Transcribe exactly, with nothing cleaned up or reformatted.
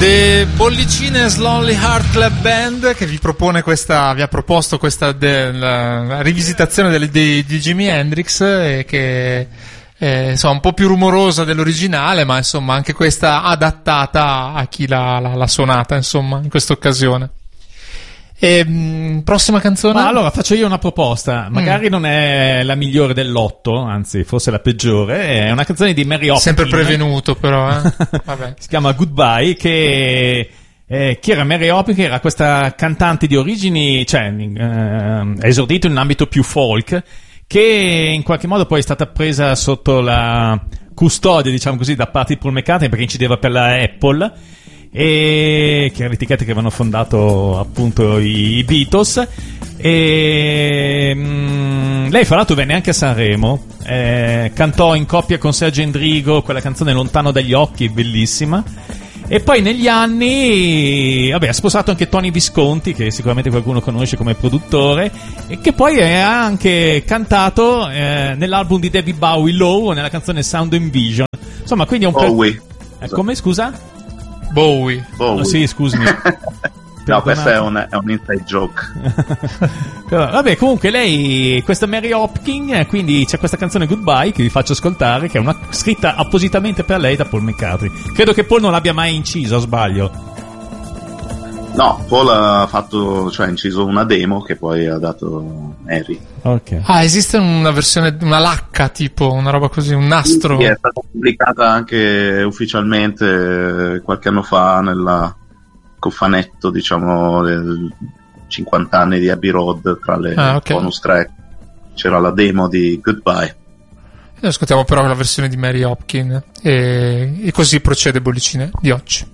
The Bollicines Lonely Heart Club Band, che vi propone questa, vi ha proposto questa de, la, la rivisitazione delle, di, di Jimi Hendrix, e che è insomma un po' più rumorosa dell'originale, ma insomma anche questa adattata a chi l'ha, l'ha, l'ha suonata, insomma, in questa occasione. E, mh, prossima canzone? Ma allora faccio io una proposta, magari mm. non è la migliore dell'otto, anzi forse la peggiore, è una canzone di Mary Hopkin. Sempre prevenuto però, eh? Vabbè. Si chiama Goodbye, che eh, chi era Mary Hopkin? Era questa cantante di origini, cioè eh, esordito in un ambito più folk, che in qualche modo poi è stata presa sotto la custodia, diciamo così, da parte di Paul McCartney, perché incideva per la Apple, e che erano l'etichetta che avevano fondato appunto i, i Beatles. E mh, lei fra l'altro venne anche a Sanremo, eh, cantò in coppia con Sergio Endrigo quella canzone Lontano dagli occhi, bellissima. E poi negli anni, vabbè, ha sposato anche Tony Visconti, che sicuramente qualcuno conosce come produttore, e che poi ha anche cantato eh, nell'album di David Bowie, Low, nella canzone Sound and Vision. Insomma, quindi è un po'... Eh, come, scusa? Bowie. Bowie. Oh, sì, scusami. No, questo è un, è un inside joke. Vabbè, comunque lei, questa Mary Hopkin, quindi c'è questa canzone Goodbye che vi faccio ascoltare, che è una scritta appositamente per lei da Paul McCartney. Credo che Paul non l'abbia mai inciso, o sbaglio? No, Paul ha fatto, cioè ha inciso una demo che poi ha dato Mary. Okay. Ah, esiste una versione, una lacca tipo, una roba così, un nastro? Sì, è stata pubblicata anche ufficialmente qualche anno fa nella cofanetto, diciamo, del cinquanta anni di Abbey Road, tra le ah, okay. bonus track c'era la demo di Goodbye. Noi ascoltiamo però la versione di Mary Hopkin, e, e così procede Bollicine di oggi.